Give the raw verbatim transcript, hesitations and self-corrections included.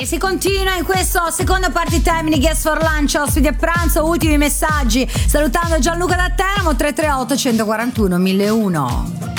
E si continua in questo secondo party time di Guest for Lunch, ospiti a pranzo, ultimi messaggi, salutando Gianluca da Teramo, tre tre otto uno quattro uno uno zero uno.